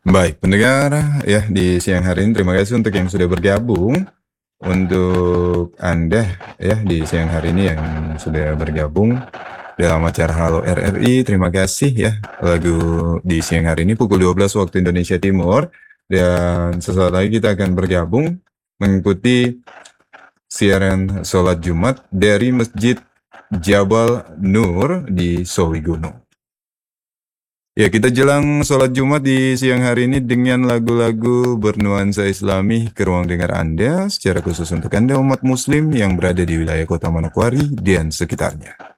Baik, pendengar ya di siang hari ini terima kasih untuk yang sudah bergabung. Untuk Anda ya di siang hari ini yang sudah bergabung dalam acara Halo RRI, terima kasih ya. Lagu di siang hari ini pukul 12 waktu Indonesia Timur dan sesaat lagi kita akan bergabung mengikuti siaran sholat Jumat dari Masjid Jabal Nur di Sowi Gunung. Ya, kita jelang sholat Jumat di siang hari ini dengan lagu-lagu bernuansa Islami ke ruang dengar Anda, secara khusus untuk Anda umat Muslim yang berada di wilayah Kota Manokwari dan sekitarnya.